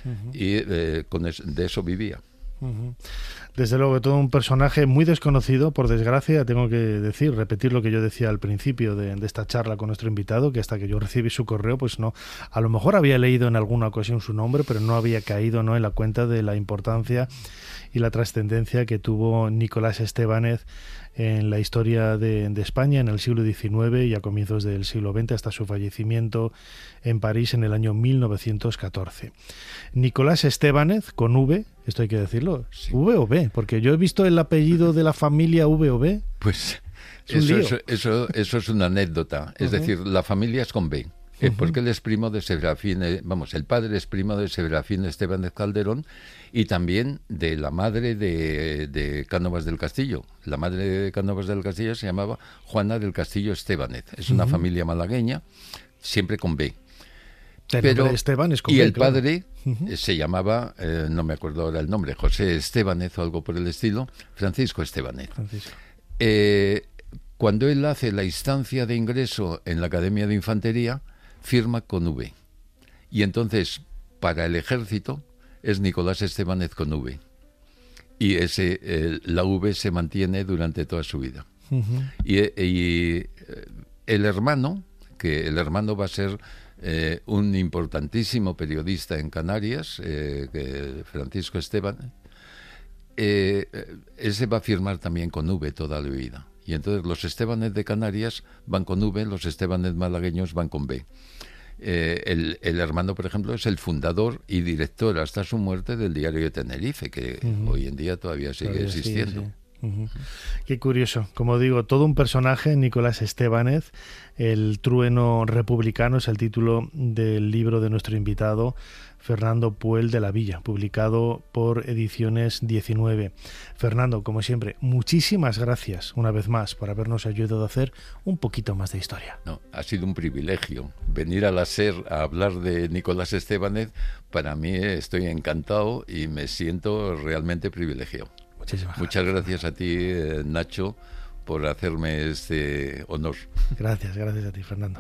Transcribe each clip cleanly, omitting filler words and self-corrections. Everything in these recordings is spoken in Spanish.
y de eso vivía. Desde luego, todo un personaje muy desconocido, por desgracia, tengo que decir, repetir lo que yo decía al principio de esta charla con nuestro invitado, que hasta que yo recibí su correo, pues no, a lo mejor había leído en alguna ocasión su nombre, pero no había caído, ¿no?, en la cuenta de la importancia y la trascendencia que tuvo Nicolás Estébanez en la historia de España en el siglo XIX y a comienzos del siglo XX, hasta su fallecimiento en París en el año 1914. Nicolás Estébanez, con V, esto hay que decirlo, sí. ¿V o B? Porque yo he visto el apellido de la familia V o B. Pues eso es una anécdota. Es decir, la familia es con B. Porque él es primo de Serafín, el padre es primo de Serafín Estébanez Calderón y también de la madre de Cánovas del Castillo. La madre de Cánovas del Castillo se llamaba Juana del Castillo Estébanez. Es una familia malagueña, siempre con B. Pero Esteban es con y B, el padre se llamaba, no me acuerdo ahora el nombre, José Estébanez o algo por el estilo, Francisco Estébanez. Cuando él hace la instancia de ingreso en la Academia de Infantería, firma con V. Y entonces, para el ejército, es Nicolás Estébanez con V. Y la V se mantiene durante toda su vida. Y el hermano va a ser un importantísimo periodista en Canarias, Francisco Estébanez, ese va a firmar también con V toda la vida. Y entonces los Estébanez de Canarias van con V, los Estébanez malagueños van con B. El hermano, por ejemplo, es el fundador y director hasta su muerte del Diario de Tenerife, que hoy en día todavía sigue existiendo. Sí. Qué curioso. Como digo, todo un personaje, Nicolás Estébanez. El trueno republicano es el título del libro de nuestro invitado, Fernando Puel de la Villa, publicado por Ediciones 19. Fernando, como siempre, muchísimas gracias una vez más por habernos ayudado a hacer un poquito más de historia. No, ha sido un privilegio venir a la SER a hablar de Nicolás Estébanez. Para mí estoy encantado y me siento realmente privilegiado. Muchas gracias a ti, Nacho, por hacerme este honor. Gracias a ti, Fernando.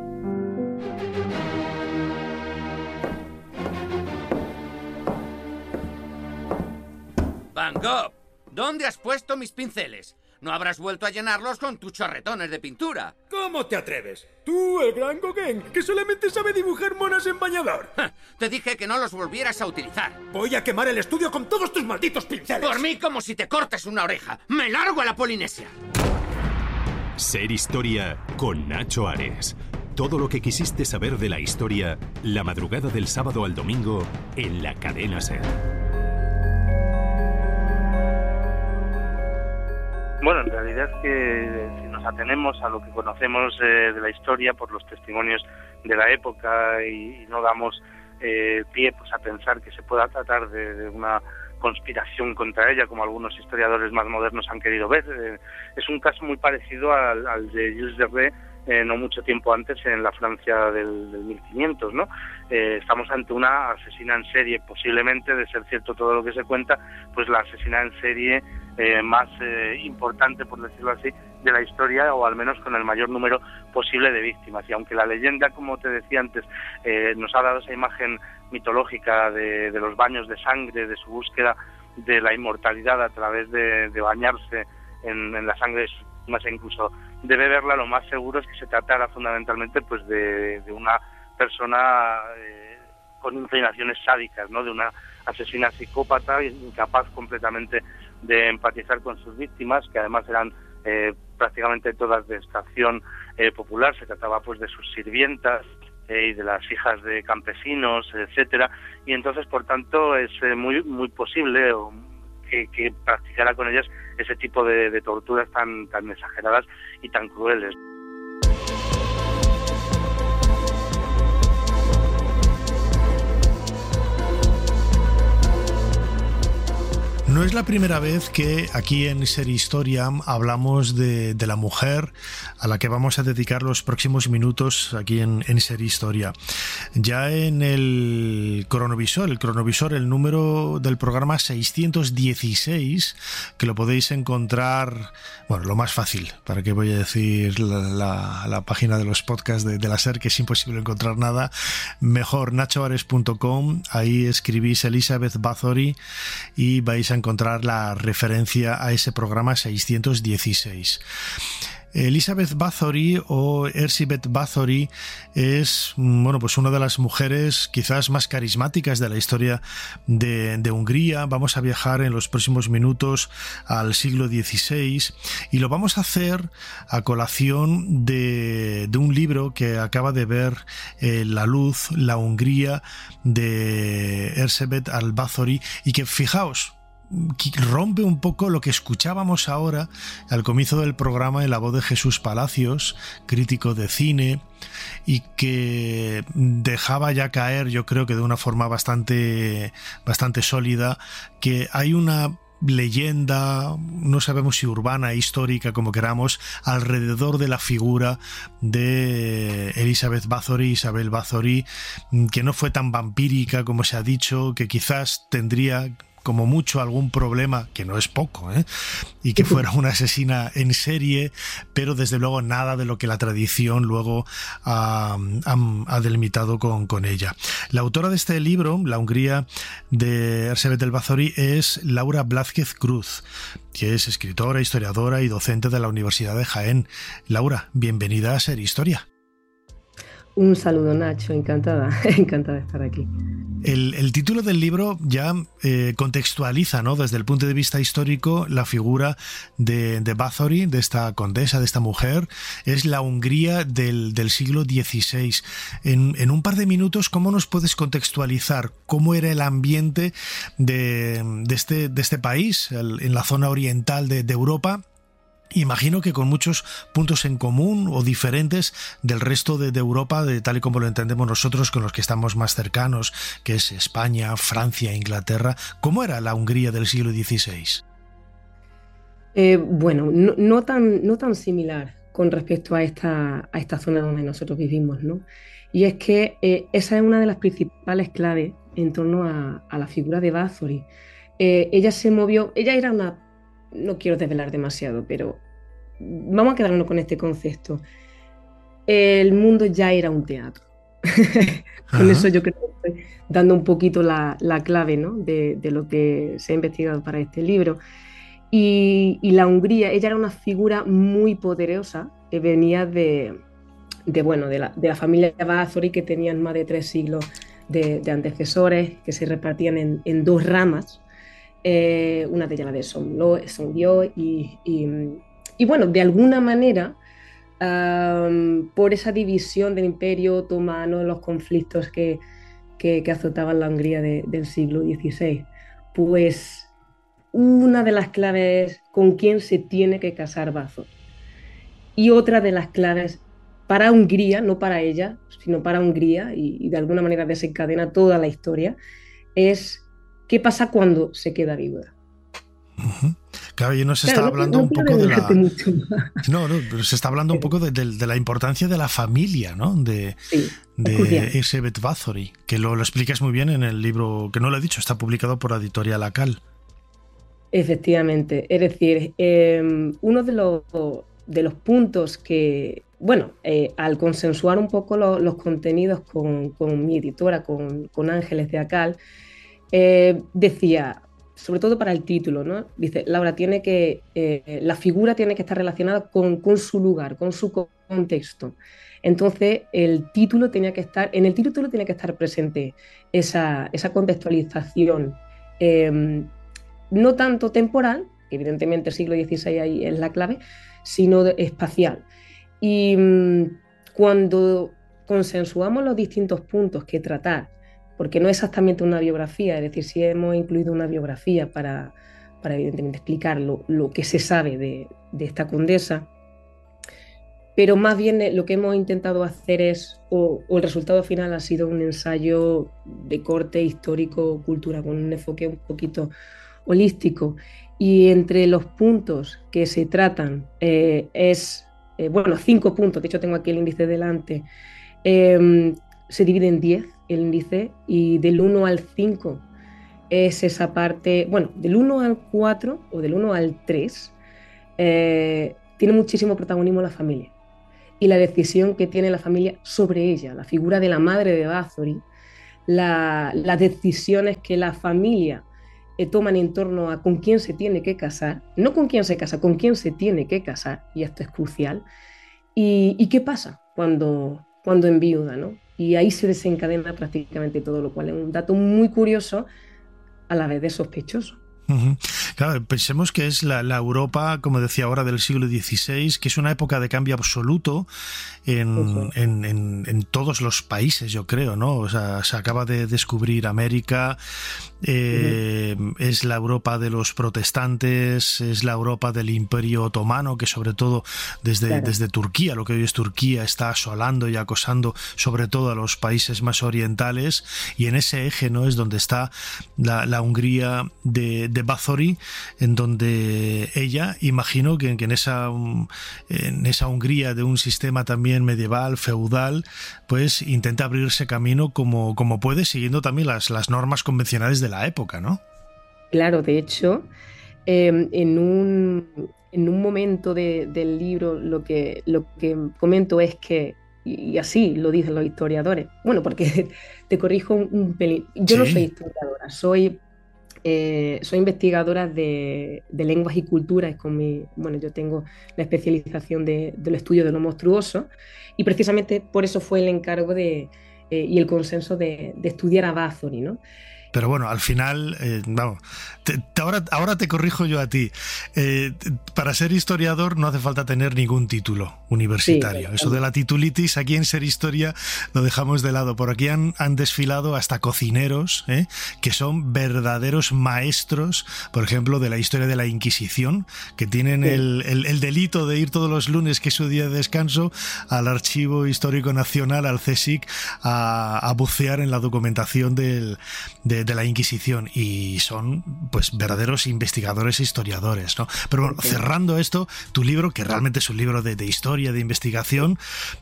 Van Gogh, ¿dónde has puesto mis pinceles? No habrás vuelto a llenarlos con tus chorretones de pintura. ¿Cómo te atreves? Tú, el gran Gauguin, que solamente sabe dibujar monas en bañador. Te dije que no los volvieras a utilizar. Voy a quemar el estudio con todos tus malditos pinceles. Por mí, como si te cortes una oreja. ¡Me largo a la Polinesia! Ser Historia con Nacho Ares. Todo lo que quisiste saber de la historia, la madrugada del sábado al domingo en la cadena SER. Bueno, en realidad es que si nos atenemos a lo que conocemos de la historia por los testimonios de la época y no damos pie pues a pensar que se pueda tratar de una conspiración contra ella, como algunos historiadores más modernos han querido ver, es un caso muy parecido al de Jules de Retz, no mucho tiempo antes en la Francia del 1500, ¿no? Estamos ante una asesina en serie, posiblemente, de ser cierto todo lo que se cuenta, pues la asesina en serie más importante, por decirlo así, de la historia, o al menos con el mayor número posible de víctimas. Y aunque la leyenda, como te decía antes, nos ha dado esa imagen mitológica de los baños de sangre, de su búsqueda de la inmortalidad a través de bañarse en la sangre de sus víctimas e incluso de beberla, lo más seguro es que se tratara fundamentalmente pues de una persona con inclinaciones sádicas, ¿no? De una asesina psicópata, incapaz completamente de empatizar con sus víctimas, que además eran prácticamente todas de extracción popular. Se trataba pues de sus sirvientas y de las hijas de campesinos, etcétera, y entonces por tanto es muy posible que practicara con ellas ese tipo de torturas tan exageradas y tan crueles. es la primera vez que aquí en Ser Historia hablamos de la mujer a la que vamos a dedicar los próximos minutos aquí en Ser Historia. Ya en el cronovisor, el número del programa 616, que lo podéis encontrar, bueno, lo más fácil, para qué voy a decir la página de los podcasts de la SER, que es imposible encontrar nada, mejor nachoares.com, ahí escribís Elizabeth Bathory y vais a encontrar la referencia a ese programa 616. Elizabeth Bathory o Erzsébet Bathory es, bueno, pues una de las mujeres quizás más carismáticas de la historia de Hungría. Vamos a viajar en los próximos minutos al siglo XVI y lo vamos a hacer a colación de un libro que acaba de ver la luz, La Hungría, de Erzsébet Bathory, y que, fijaos, rompe un poco lo que escuchábamos ahora al comienzo del programa en la voz de Jesús Palacios, crítico de cine, y que dejaba ya caer, yo creo que de una forma bastante sólida, que hay una leyenda, no sabemos si urbana, histórica, como queramos, alrededor de la figura de Elizabeth Bathory, Isabel Bathory, que no fue tan vampírica como se ha dicho, que quizás tendría como mucho algún problema, que no es poco, y que fuera una asesina en serie, pero desde luego nada de lo que la tradición luego ha delimitado con ella. La autora de este libro, La Hungría, de Erzsébet Bathory, es Laura Blázquez Cruz, que es escritora, historiadora y docente de la Universidad de Jaén. Laura, bienvenida a Ser Historia. Un saludo, Nacho, encantada de estar aquí. El título del libro ya contextualiza, ¿no?, desde el punto de vista histórico, la figura de Bathory, de esta condesa, de esta mujer. Es la Hungría del siglo XVI. En un par de minutos, ¿cómo nos puedes contextualizar cómo era el ambiente de este país, en la zona oriental de Europa? Imagino que con muchos puntos en común o diferentes del resto de Europa, de tal y como lo entendemos nosotros, con los que estamos más cercanos, que es España, Francia, Inglaterra. ¿Cómo era la Hungría del siglo XVI? Bueno, no tan similar con respecto a esta zona donde nosotros vivimos, ¿no? Y es que esa es una de las principales claves en torno a la figura de Bathory. Ella se movió, ella era una... No quiero desvelar demasiado, pero vamos a quedarnos con este concepto. El mundo ya era un teatro. Con eso yo creo que estoy dando un poquito la clave, ¿no?, de lo que se ha investigado para este libro. Y la Hungría, ella era una figura muy poderosa que venía de la familia Bathory, que tenían más de 3 siglos de antecesores, que se repartían en 2 ramas. Una de ellas la de Songlio y bueno, de alguna manera, por esa división del Imperio Otomano, los conflictos que azotaban la Hungría del siglo XVI, pues una de las claves es con quién se tiene que casar Bathory. Y otra de las claves para Hungría, no para ella, sino para Hungría, y de alguna manera desencadena toda la historia, es ¿qué pasa cuando se queda viuda? Claro, y nos está hablando un poco de la... No, pero se está hablando un poco de la importancia de la familia, ¿no? De Erzsébet Bathory, que lo explicas muy bien en el libro, que no lo he dicho, está publicado por Editorial Akal. Efectivamente, es decir, uno de los puntos que, bueno, al consensuar un poco los contenidos con mi editora, con Ángeles de Akal, decía, sobre todo para el título, ¿no? Dice, Laura, la figura tiene que estar relacionada con su lugar, con su contexto. Entonces, en el título tenía que estar presente esa contextualización, no tanto temporal, que evidentemente el siglo XVI ahí es la clave, sino espacial. Y cuando consensuamos los distintos puntos que tratar, porque no es exactamente una biografía, es decir, sí hemos incluido una biografía para evidentemente explicar lo que se sabe de esta condesa, pero más bien lo que hemos intentado hacer o el resultado final ha sido un ensayo de corte histórico-cultura, con un enfoque un holístico. Y entre los puntos que se tratan bueno, 5 puntos, de hecho tengo aquí el índice delante, se divide en 10 el índice, y del 1 al 5 es esa parte, bueno, del 1 al 4 o del 1 al 3 tiene muchísimo protagonismo la familia y la decisión que tiene la familia sobre ella, la figura de la madre de Bathory, las decisiones que la familia toman en torno a con quién se tiene que casar, no con quién se casa, con quién se tiene que casar, y esto es crucial, y qué pasa cuando enviuda, ¿no? Y ahí se desencadena prácticamente todo, lo cual es un dato muy curioso a la vez de sospechoso. Uh-huh. Claro, pensemos que es la Europa, como decía ahora, del siglo XVI, que es una época de cambio absoluto en todos los países, yo creo, ¿no? O sea, se acaba de descubrir América, es la Europa de los protestantes, es la Europa del Imperio Otomano, que sobre todo desde Turquía, lo que hoy es Turquía, está asolando y acosando sobre todo a los países más orientales, y en ese eje, ¿no?, es donde está la Hungría de Bathory, en donde ella, imagino que en esa Hungría de un sistema también medieval, feudal, pues intenta abrirse camino como puede, siguiendo también las normas convencionales de la época, ¿no? Claro, de hecho, en un momento del libro lo que comento es que, y así lo dicen los historiadores, bueno, porque te corrijo un pelín, yo no soy historiadora, soy investigadora de lenguas y culturas. Yo tengo la especialización del estudio de lo monstruoso, y precisamente por eso fue el encargo y el consenso de estudiar a Bathory, ¿no? Pero bueno, al final, vamos, ahora te corrijo yo a ti. Para ser historiador no hace falta tener ningún título universitario. Sí, eso de la titulitis, aquí en Ser Historia lo dejamos de lado. Por aquí han desfilado hasta cocineros, que son verdaderos maestros, por ejemplo, de la historia de la Inquisición, que tienen el delito de ir todos los lunes, que es su día de descanso, al Archivo Histórico Nacional, al CSIC, a bucear en la documentación de la Inquisición, y son pues verdaderos investigadores e historiadores, ¿no? Pero bueno, cerrando esto, tu libro, que realmente es un libro de historia, de investigación,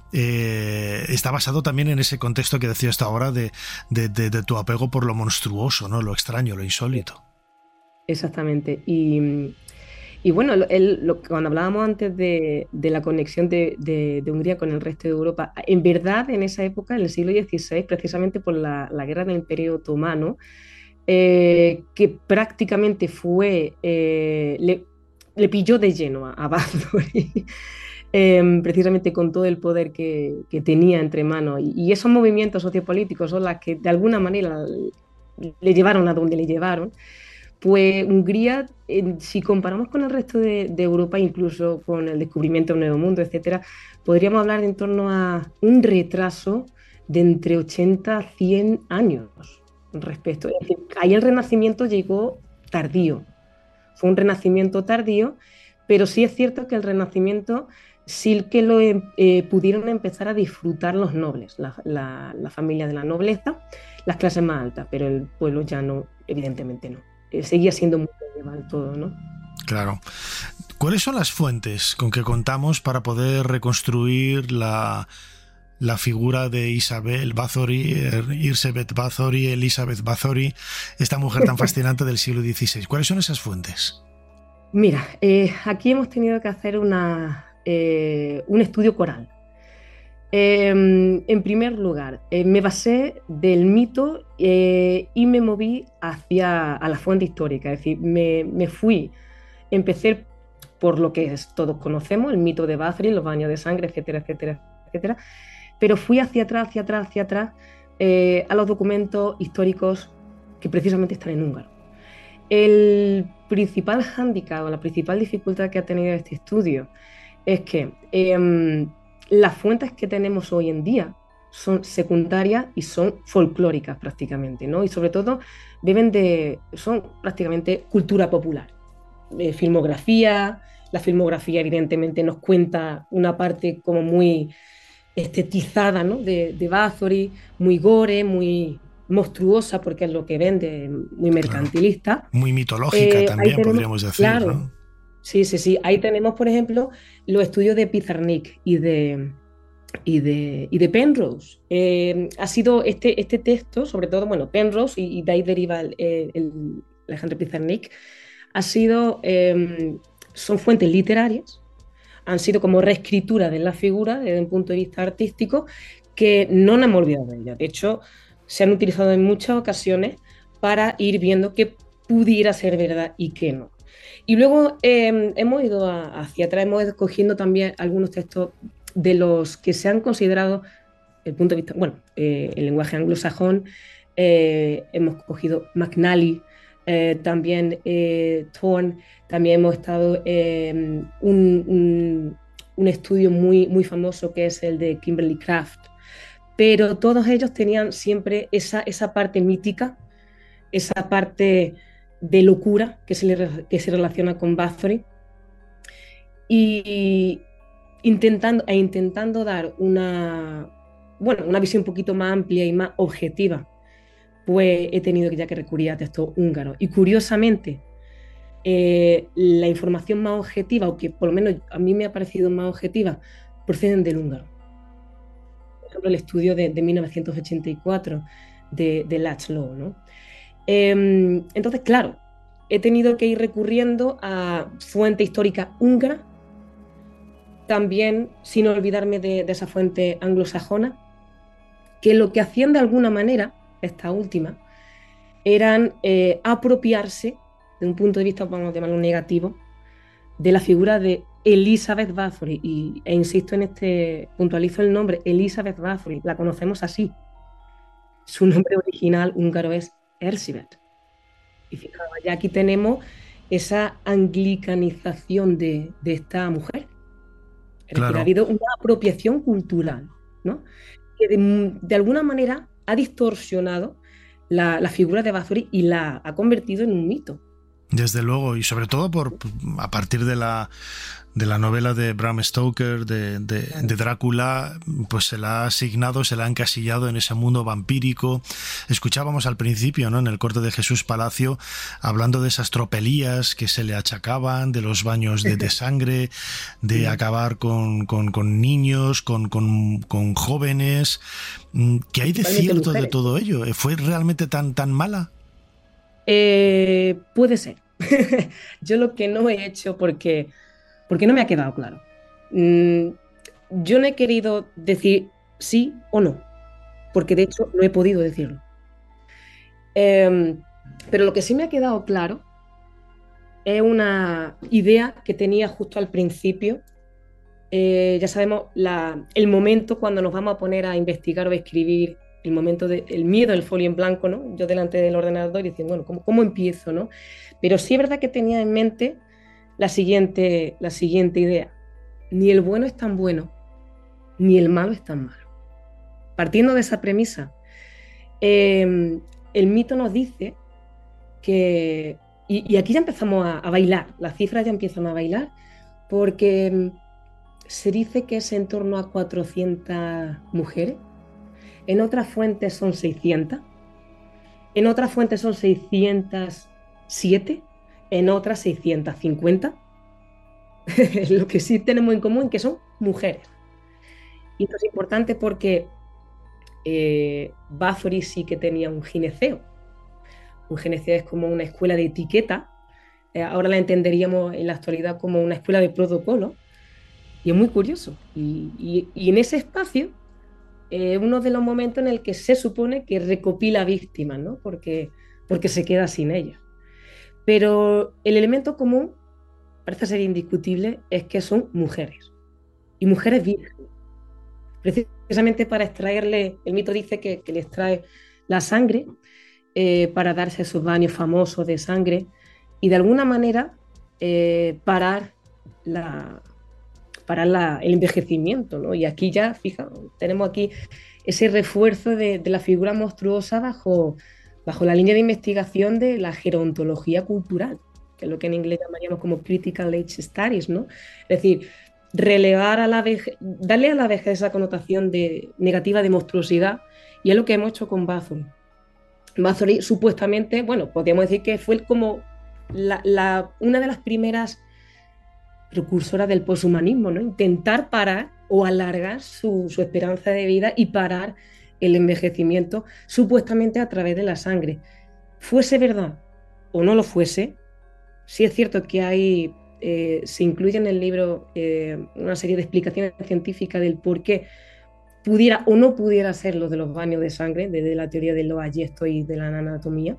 está basado también en ese contexto que decía hasta ahora de tu apego por lo monstruoso, ¿no? Lo extraño, lo insólito. Exactamente. Y bueno, cuando hablábamos antes de la conexión de Hungría con el resto de Europa, en verdad en esa época, en el siglo XVI, precisamente por la guerra del Imperio Otomano, que prácticamente le pilló de lleno a Bathory, precisamente con todo el poder que tenía entre manos. Y esos movimientos sociopolíticos son las que de alguna manera le llevaron a donde le llevaron. Pues Hungría, si comparamos con el resto de Europa, incluso con el descubrimiento del Nuevo Mundo, etcétera, podríamos hablar de en torno a un retraso de entre 80 a 100 años respecto. Es decir, ahí el Renacimiento llegó tardío. Fue un Renacimiento tardío, pero sí es cierto que el Renacimiento sí que lo pudieron empezar a disfrutar los nobles, la familia de la nobleza, las clases más altas, pero el pueblo ya no, evidentemente no. Seguía siendo muy medieval todo, ¿no? Claro. ¿Cuáles son las fuentes con que contamos para poder reconstruir la figura de Isabel Bathory, Elisabeth Bathory, esta mujer tan fascinante del siglo XVI? ¿Cuáles son esas fuentes? Mira, aquí hemos tenido que hacer un estudio coral. En primer lugar, me basé del mito y me moví a la fuente histórica, es decir, empecé por lo que todos conocemos, el mito de Bathory, los baños de sangre, etcétera, etcétera, etcétera, pero fui hacia atrás, a los documentos históricos que precisamente están en húngaro. El principal hándicap o la principal dificultad que ha tenido este estudio es que las fuentes que tenemos hoy en día son secundarias y son folclóricas prácticamente, ¿no? Y sobre todo son prácticamente cultura popular. Filmografía, la filmografía evidentemente nos cuenta una parte como muy estetizada, ¿no? de Bathory, muy gore, muy monstruosa, porque es lo que vende, muy mercantilista. Claro. Muy mitológica también, podríamos decir, claro, ¿no? Sí. Ahí tenemos, por ejemplo, los estudios de Pizarnik y de Penrose. Ha sido este texto, sobre todo, bueno, Penrose, y de ahí deriva el Alejandro Pizarnik, son fuentes literarias, han sido como reescritura de la figura desde un punto de vista artístico, que no nos hemos olvidado de ella. De hecho, se han utilizado en muchas ocasiones para ir viendo qué pudiera ser verdad y qué no. Y luego hemos ido hacia atrás, hemos ido cogiendo también algunos textos de los que se han considerado, el punto de vista, bueno, el lenguaje anglosajón, hemos cogido McNally, también Thorne, también hemos estado un estudio muy, muy famoso que es el de Kimberly Craft, pero todos ellos tenían siempre esa parte mítica, esa parte de locura que se relaciona con Bathory, y intentando dar una visión un poquito más amplia y más objetiva, pues he tenido ya que recurrir a textos húngaros. Y curiosamente, la información más objetiva, o que por lo menos a mí me ha parecido más objetiva, proceden del húngaro. Por ejemplo, el estudio de 1984 de László, ¿no? Entonces, claro, he tenido que ir recurriendo a fuente histórica húngara, también sin olvidarme de esa fuente anglosajona, que lo que hacían de alguna manera, esta última, eran apropiarse, de un punto de vista, vamos a llamarlo negativo, de la figura de Elizabeth Bathory, e insisto puntualizo el nombre, Elizabeth Bathory, la conocemos así. Su nombre original húngaro es Erzsébet. Y fijaos, ya aquí tenemos esa anglicanización de esta mujer. Es decir, ha habido una apropiación cultural, ¿no? Que de alguna manera ha distorsionado la figura de Bathory y la ha convertido en un mito. Desde luego, y sobre todo a partir de la novela de Bram Stoker, de Drácula, pues se la ha asignado, se la ha encasillado en ese mundo vampírico. Escuchábamos al principio, ¿no?, en el corte de Jesús Palacio, hablando de esas tropelías que se le achacaban, de los baños de sangre, de acabar con niños, con jóvenes. ¿Qué hay de cierto de todo ello? ¿Fue realmente tan mala? Puede ser. Yo lo que no he hecho, porque no me ha quedado claro. Yo no he querido decir sí o no, porque de hecho no he podido decirlo. Pero lo que sí me ha quedado claro es una idea que tenía justo al principio. Ya sabemos el momento cuando nos vamos a poner a investigar o a escribir, el momento del miedo, el folio en blanco, ¿no? Yo delante del ordenador y diciendo, bueno, ¿cómo empiezo, no? Pero sí es verdad que tenía en mente la siguiente idea. Ni el bueno es tan bueno, ni el malo es tan malo. Partiendo de esa premisa, el mito nos dice que, y aquí ya empezamos a bailar, las cifras ya empiezan a bailar, porque se dice que es en torno a 400 mujeres. En otras fuentes son 600, en otras fuentes son 607, en otras 650. Lo que sí tenemos en común es que son mujeres. Y esto es importante porque Bathory sí que tenía un gineceo. Un gineceo es como una escuela de etiqueta. Ahora la entenderíamos en la actualidad como una escuela de protocolo. Y es muy curioso. Y en ese espacio, uno de los momentos en el que se supone que recopila víctimas, ¿no? Porque se queda sin ellas. Pero el elemento común, parece ser indiscutible, es que son mujeres. Y mujeres vírgenes. Precisamente para extraerle, el mito dice que le extrae la sangre para darse esos baños famosos de sangre y de alguna manera parar el envejecimiento, ¿no? Y aquí ya, fijaos, tenemos aquí ese refuerzo de la figura monstruosa bajo la línea de investigación de la gerontología cultural, que es lo que en inglés llamaríamos como critical age studies, ¿no? Es decir, relevar a la vejez, darle a la vejez esa connotación negativa de monstruosidad, y es lo que hemos hecho con Bathory. Bathory supuestamente, bueno, podríamos decir que fue como una de las primeras precursoras del poshumanismo, ¿no? Intentar parar o alargar su esperanza de vida y parar el envejecimiento, supuestamente a través de la sangre. Fuese verdad o no lo fuese, sí es cierto que se incluye en el libro una serie de explicaciones científicas del por qué pudiera o no pudiera ser lo de los baños de sangre, desde la teoría de los ayestos y de la anatomía.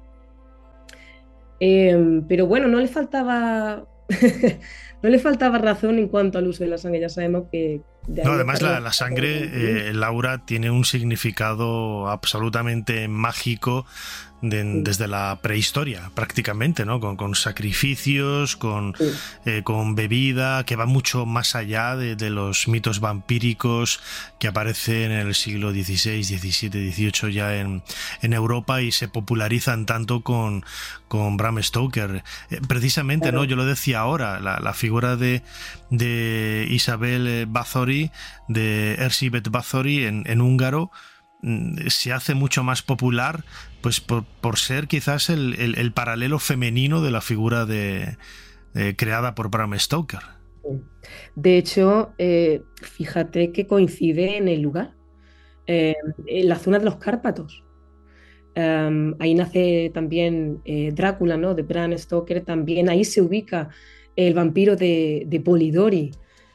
Pero bueno, no le faltaba no le faltaba razón en cuanto al uso de la sangre. Ya sabemos que... No, además la sangre, Laura, tiene un significado absolutamente mágico desde la prehistoria, prácticamente, ¿no? Con sacrificios, con bebida, que va mucho más allá de los mitos vampíricos que aparecen en el siglo XVI, XVII, XVIII ya en Europa y se popularizan tanto con Bram Stoker. Precisamente, claro, ¿no? Yo lo decía ahora, la figura de Isabel Bathory, de Erzsébet Bathory en húngaro, se hace mucho más popular pues por ser quizás el paralelo femenino de la figura creada por Bram Stoker. De hecho, fíjate que coincide en el lugar, en la zona de los Cárpatos. Ahí nace también Drácula, ¿no? De Bram Stoker. También ahí se ubica el vampiro de Polidori.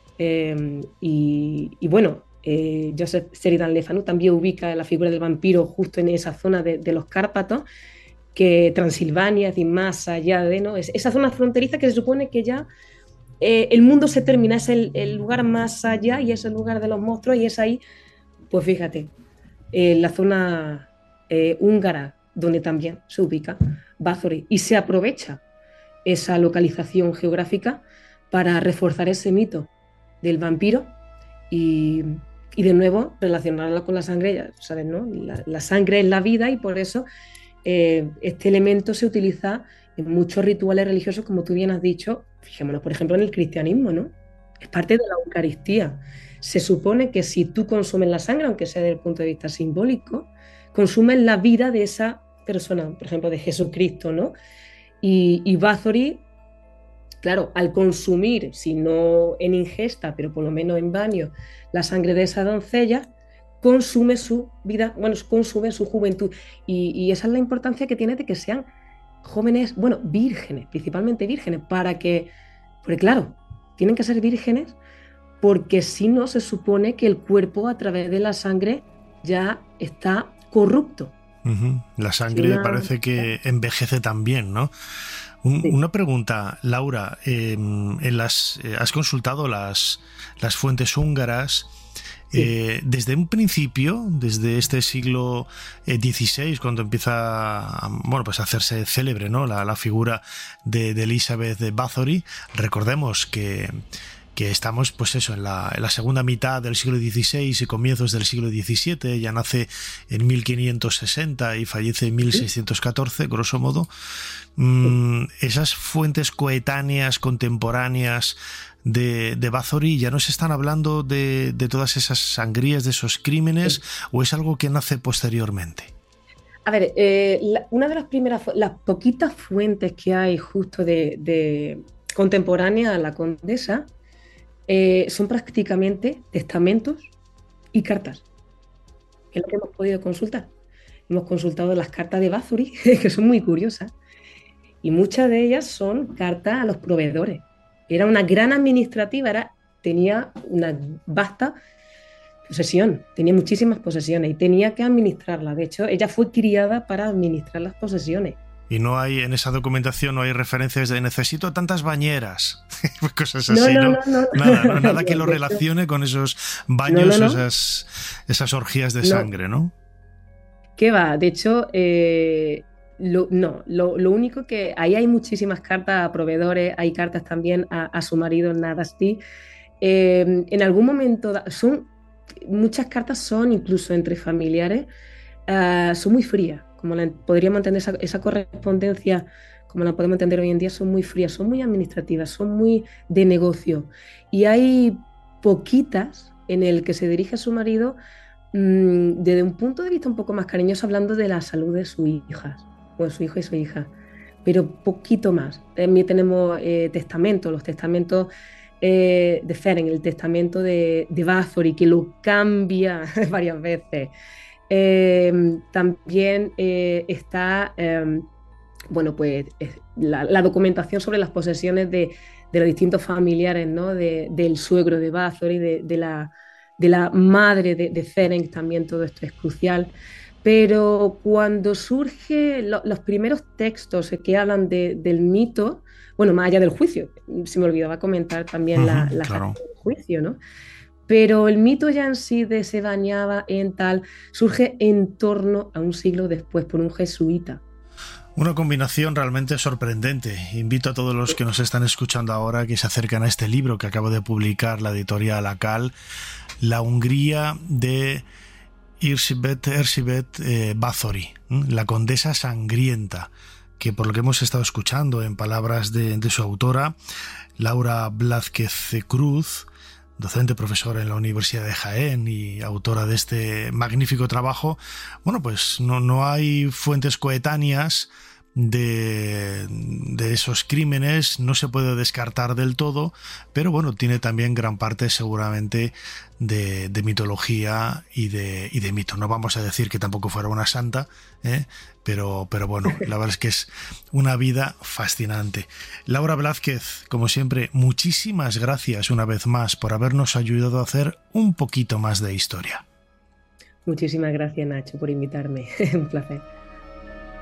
Y bueno, Joseph Sheridan Le Fanu también ubica la figura del vampiro justo en esa zona de los Cárpatos, que Transilvania, es decir, más allá de, ¿no? Esa zona fronteriza que se supone que ya el mundo se termina, es el lugar más allá y es el lugar de los monstruos, y es ahí, pues fíjate, la zona húngara donde también se ubica Bathory, y se aprovecha esa localización geográfica para reforzar ese mito del vampiro y de nuevo relacionarla con la sangre. Ya sabes, ¿no? La sangre es la vida, y por eso este elemento se utiliza en muchos rituales religiosos, como tú bien has dicho. Fijémonos, por ejemplo, en el cristianismo, ¿no? Es parte de la Eucaristía. Se supone que si tú consumes la sangre, aunque sea desde el punto de vista simbólico, consumes la vida de esa persona, por ejemplo, de Jesucristo, ¿no? Y Bathory, claro, al consumir, si no en ingesta, pero por lo menos en baño, la sangre de esa doncella, consume su vida, bueno, consume su juventud. Y esa es la importancia que tiene de que sean jóvenes, bueno, vírgenes, principalmente vírgenes, porque claro, tienen que ser vírgenes, porque si no se supone que el cuerpo a través de la sangre ya está corrupto. Uh-huh. La sangre parece que envejece también, ¿no? Sí. Una pregunta, Laura, has consultado las fuentes húngaras. Sí. Desde un principio, desde este siglo XVI, cuando empieza pues a hacerse célebre, ¿no? la figura de Elizabeth Bathory, recordemos que estamos, pues eso, en la segunda mitad del siglo XVI y comienzos del siglo XVII. Ella nace en 1560 y fallece en 1614, grosso modo. Esas fuentes coetáneas, contemporáneas de Bathory, ¿ya nos están hablando de todas esas sangrías, de esos crímenes, o es algo que nace posteriormente? A ver, una de las primeras, las poquitas fuentes que hay justo de contemporánea a la condesa, son prácticamente testamentos y cartas, que es lo que hemos podido consultar. Hemos consultado las cartas de Bathory, que son muy curiosas, y muchas de ellas son cartas a los proveedores. Era una gran administrativa, tenía una vasta posesión, tenía muchísimas posesiones y tenía que administrarlas. De hecho, ella fue criada para administrar las posesiones. Y no hay, en esa documentación no hay referencias de necesito tantas bañeras, cosas así, ¿no? Nada que lo relacione con esos baños, esas orgías de sangre, ¿no? ¿Qué va? De hecho, lo único que... Ahí hay muchísimas cartas a proveedores, hay cartas también a su marido Nadasti. En algún momento, muchas cartas son incluso entre familiares, son muy frías. Como podríamos entender esa correspondencia, como la podemos entender hoy en día, son muy frías, son muy administrativas, son muy de negocio. Y hay poquitas en el que se dirige a su marido desde un punto de vista un poco más cariñoso, hablando de la salud de sus hijas, o su hijo y su hija, pero poquito más. También tenemos testamentos, los testamentos de Ferenc, el testamento de Bathory, que lo cambia varias veces. También está bueno, pues la documentación sobre las posesiones de los distintos familiares, ¿no? Del suegro de Bathory, de la madre de Ferenc, también todo esto es crucial. Pero cuando surgen los primeros textos que hablan del mito, bueno, más allá del juicio, se me olvidaba comentar también la claro. del juicio, ¿no? Pero el mito ya en sí de se bañaba en tal surge en torno a un siglo después por un jesuita. Una combinación realmente sorprendente. Invito a todos los que nos están escuchando ahora que se acercan a este libro que acabo de publicar la editorial Akal, La Hungría de Erzsébet Bathory, la condesa sangrienta, que por lo que hemos estado escuchando en palabras de su autora, Laura Blázquez Cruz, docente profesora en la Universidad de Jaén y autora de este magnífico trabajo, bueno, pues no hay fuentes coetáneas de esos crímenes, no se puede descartar del todo, pero bueno, tiene también gran parte seguramente de mitología y de mito. No vamos a decir que tampoco fuera una santa, pero bueno, la verdad es que es una vida fascinante. Laura Blázquez, como siempre, muchísimas gracias una vez más por habernos ayudado a hacer un poquito más de historia. Muchísimas gracias, Nacho, por invitarme. Un placer.